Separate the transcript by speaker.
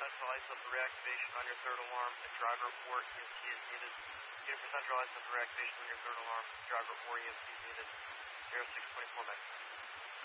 Speaker 1: central ISO for reactivation on your third alarm. If driver or EMT is needed. Unit for central ISO for reactivation on your third alarm. Driver or EMT is needed. 0624 Meg.